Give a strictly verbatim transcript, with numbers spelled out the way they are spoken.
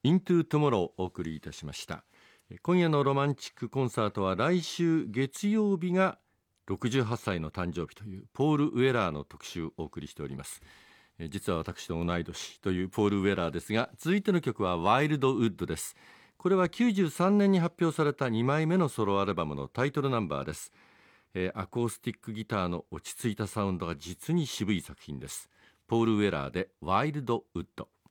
Into Tomorrow をお送りいたしました。今夜のロマンチックコンサートは来週月曜日がろくじゅうはっさいの誕生日というポール・ウェラーの特集をお送りしております。実は私と同い年というポール・ウェラーですが、続いての曲はワイルドウッドです。これはきゅうじゅうさんねんに発表されたにまいめのソロアルバムのタイトルナンバーです。えー、アコースティックギターの落ち着いたサウンドが実に渋い作品です。ポール・ウェラーでワイルドウッド。